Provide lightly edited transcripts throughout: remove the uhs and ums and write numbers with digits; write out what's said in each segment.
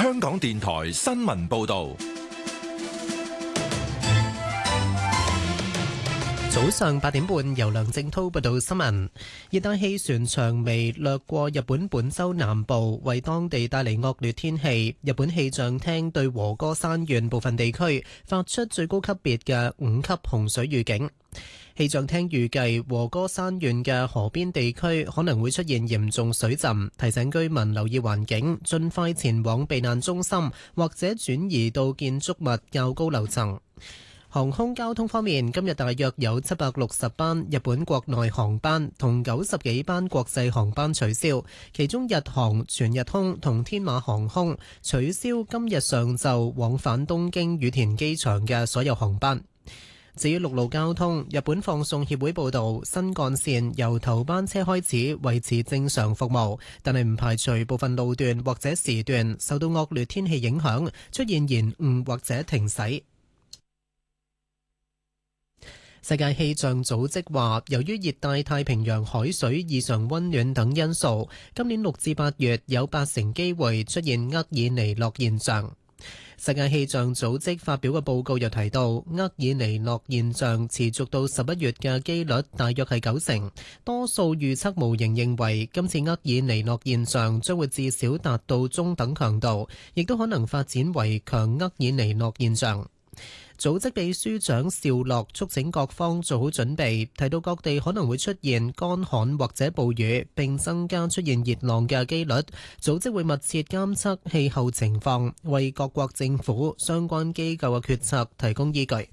香港電台新聞報道。 早上8點半，由梁正濤報道新聞。熱帶氣旋長微掠過日本本州南部，為當地帶嚟惡劣天氣。日本氣象廳對和歌山縣部分地區發出最高級別嘅5級洪水預警。氣象廳預計和歌山縣嘅河邊地區可能會出現嚴重水浸，提醒居民留意環境，盡快前往避難中心或者轉移到建築物較高樓層。航空交通方面，今日大約有760班日本國內航班同90幾班國際航班取消，其中日航、全日空同天馬航空取消今日上晝往返東京羽田機場嘅所有航班。至於陸路交通，日本放送協會報導，新幹線由頭班車開始維持正常服務，但係唔排除部分路段或者時段受到惡劣天氣影響，出現延誤或者停駛。世界氣象組織話，由於熱帶太平洋海水異常溫暖等因素，今年6至8月有80%機會出現厄爾尼諾現象。世界氣象組織發表嘅報告又提到，厄爾尼諾現象持續到11月嘅機率大約係90%。多數預測模型認為，今次厄爾尼諾現象將會至少達到中等強度，亦都可能發展為強厄爾尼諾現象。組織秘書長邵洛促請各方做好準備，提到各地可能會出現乾旱或者暴雨，並增加出現熱浪嘅機率。組織會密切監測氣候情況，為各國政府相關機構嘅決策提供依據。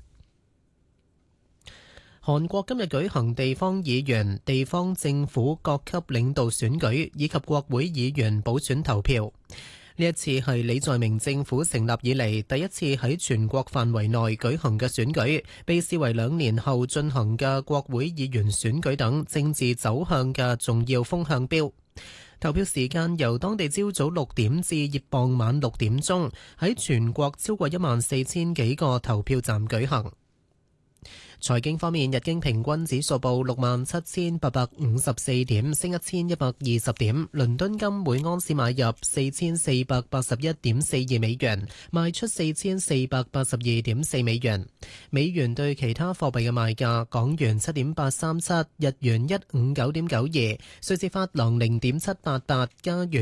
韓國今日舉行地方議員、地方政府各級領導選舉以及國會議員補選投票。呢一次係李在明政府成立以嚟第一次喺全國範圍內舉行嘅選舉，被視為2年後進行嘅國會議員選舉等政治走向嘅重要風向標。投票時間由當地朝早6點至傍晚6點鐘，喺全國超過14000幾個投票站舉行。財經方面，日經平均指數報67854點，升1120點。倫敦金每盎司買入4481.42美元，賣出4482.4美元。美元對其他貨幣嘅賣價：港元7.837，日元159.92，瑞士法郎0.788，加元